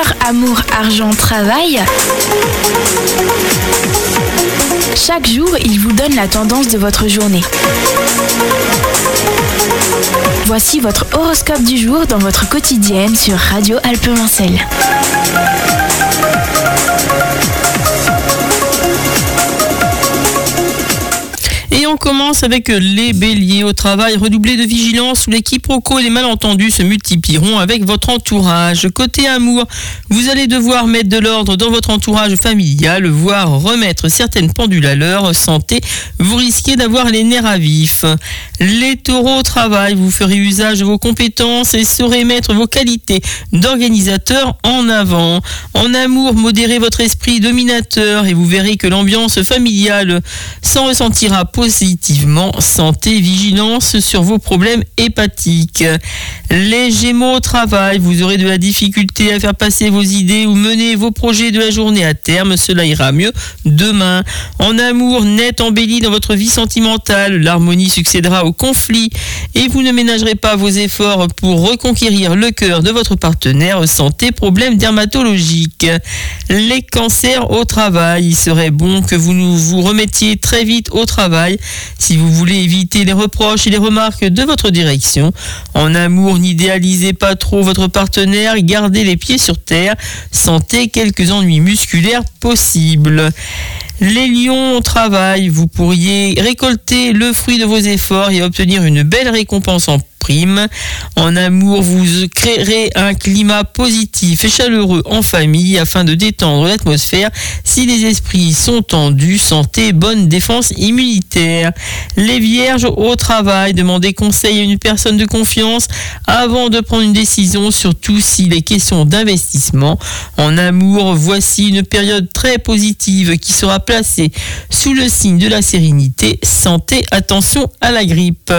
cœur, amour, argent, travail. Chaque jour, il vous donne la tendance de votre journée. Voici votre horoscope du jour dans votre quotidienne sur Radio Alpes-Mancel. Et on commence avec les béliers. Au travail, redoublez de vigilance où les quiproquos et les malentendus se multiplieront avec votre entourage. Côté amour, vous allez devoir mettre de l'ordre dans votre entourage familial, voire remettre certaines pendules à l'heure. Santé, vous risquez d'avoir les nerfs à vif. Les taureaux au travail, vous ferez usage de vos compétences et saurez mettre vos qualités d'organisateur en avant. En amour, modérez votre esprit dominateur et vous verrez que l'ambiance familiale s'en ressentira positivement. Santé, vigilance sur vos problèmes hépatiques. Les gémeaux au travail, vous aurez de la difficulté à faire passer vos idées ou mener vos projets de la journée à terme. Cela ira mieux demain. En amour, net embelli dans votre vie sentimentale, l'harmonie succédera au conflit et vous ne ménagerez pas vos efforts pour reconquérir le cœur de votre partenaire. Santé, problèmes dermatologiques. Les cancers au travail, il serait bon que vous vous remettiez très vite au travail si vous voulez éviter les reproches et les remarques de votre direction. En amour, n'idéalisez pas trop votre partenaire, gardez les pieds sur terre. Santé, quelques ennuis musculaires possibles. Les lions au travail, vous pourriez récolter le fruit de vos efforts et obtenir une belle récompense en prime. En amour, vous créerez un climat positif et chaleureux en famille afin de détendre l'atmosphère si les esprits sont tendus. Santé, bonne défense immunitaire. Les vierges au travail, demandez conseil à une personne de confiance avant de prendre une décision, surtout s'il est question d'investissement. En amour, voici une période très positive qui sera placée sous le signe de la sérénité. Santé, attention à la grippe.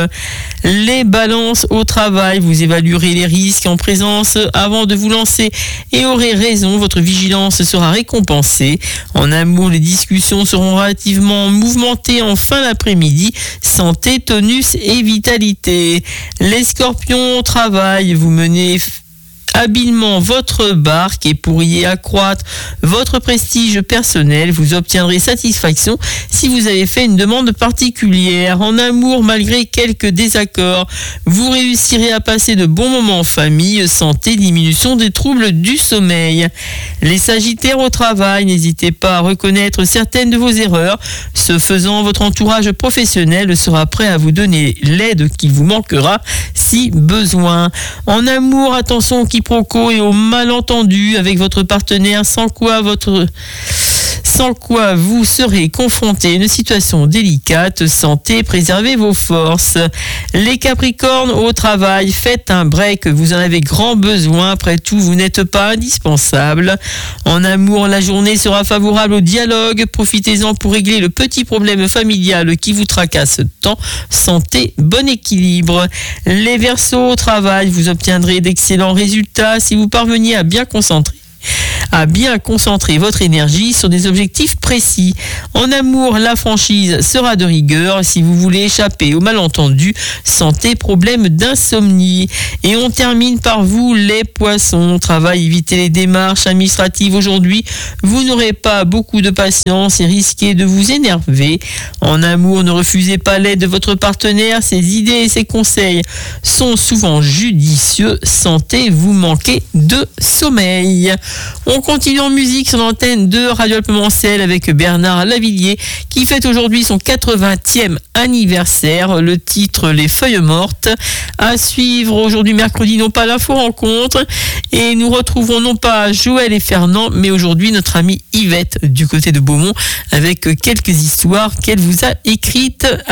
Les balances au travail, vous évaluerez les risques en présence avant de vous lancer et aurez raison, votre vigilance sera récompensée. En amour, les discussions seront relativement mouvementées en fin d'après-midi. Santé, tonus et vitalité. Les scorpions au travail, vous menez habilement votre barque et pourriez accroître votre prestige personnel. Vous obtiendrez satisfaction si vous avez fait une demande particulière. En amour, malgré quelques désaccords, vous réussirez à passer de bons moments en famille. Santé, diminution des troubles du sommeil. Les sagittaires au travail, n'hésitez pas à reconnaître certaines de vos erreurs. Ce faisant, votre entourage professionnel sera prêt à vous donner l'aide qu'il vous manquera si besoin. En amour, attention aux quiproquos et aux malentendus avec votre partenaire, sans quoi vous serez confronté à une situation délicate. Santé, préservez vos forces. Les capricornes au travail, faites un break, vous en avez grand besoin. Après tout, vous n'êtes pas indispensable. En amour, la journée sera favorable au dialogue. Profitez-en pour régler le petit problème familial qui vous tracasse tant. Santé, bon équilibre. Les Verseaux au travail, vous obtiendrez d'excellents résultats si vous parveniez à bien concentrer votre énergie sur des objectifs précis. En amour, la franchise sera de rigueur si vous voulez échapper aux malentendus. Santé, problème d'insomnie. Et on termine par vous, les poissons. Travail, évitez les démarches administratives aujourd'hui. Vous n'aurez pas beaucoup de patience et risquez de vous énerver. En amour, ne refusez pas l'aide de votre partenaire. Ses idées et ses conseils sont souvent judicieux. Santé, vous manquez de sommeil. On continue en musique sur l'antenne de Radio Alpes-Mancel avec Bernard Lavilliers qui fête aujourd'hui son 80e anniversaire. Le titre Les Feuilles Mortes. À suivre aujourd'hui mercredi, non pas l'info rencontre, et nous retrouverons non pas Joël et Fernand, mais aujourd'hui notre amie Yvette du côté de Beaumont avec quelques histoires qu'elle vous a écrites.